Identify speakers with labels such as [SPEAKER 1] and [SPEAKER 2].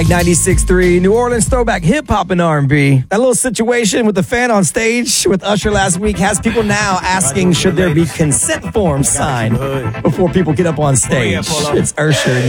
[SPEAKER 1] 96.3 New Orleans throwback hip hop and R&B. That little situation with the fan on stage with Usher last week has people now asking should there be consent forms signed before people get up on stage. It's Usher.